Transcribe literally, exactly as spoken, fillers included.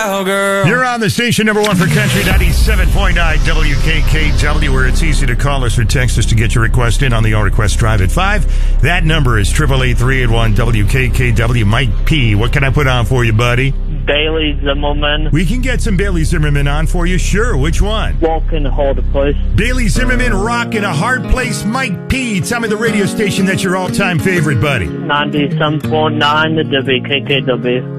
cowgirl. You're on the station number one for country, ninety-seven point nine W K K W, where it's easy to call us or text us to get your request in on the All Request Drive at five. That number is eight eight eight, three eight one, W K K W. Mike P., what can I put on for you, buddy? Bailey Zimmerman. We can get some Bailey Zimmerman on for you. Sure, which one? Walk in a hard place. Bailey Zimmerman, Rock in a Hard Place. Mike P., tell me the radio station that's your all-time favorite, buddy. ninety-seven point nine, the W K K W.